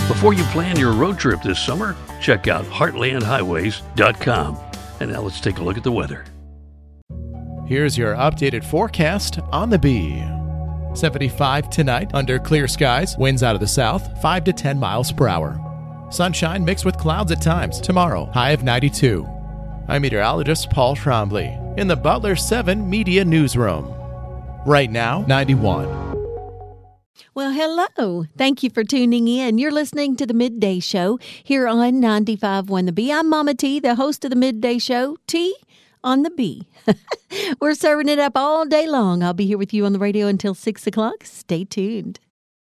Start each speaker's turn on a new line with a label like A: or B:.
A: Before you plan your road trip this summer, check out heartlandhighways.com. And now let's take a look at the weather.
B: Here's your updated forecast on the Bee. 75 tonight under clear skies, winds out of the south, 5 to 10 miles per hour. Sunshine mixed with clouds at times. Tomorrow, high of 92. I'm meteorologist Paul Trombley in the Butler 7 Media Newsroom. Right now, 91.
C: Well, hello. Thank you for tuning in. You're listening to the Midday Show here on 95.1 The Bee. I'm Mama T, the host of the Midday Show, T on the Bee. We're serving it up all day long. I'll be here with you on the radio until 6 o'clock. Stay tuned.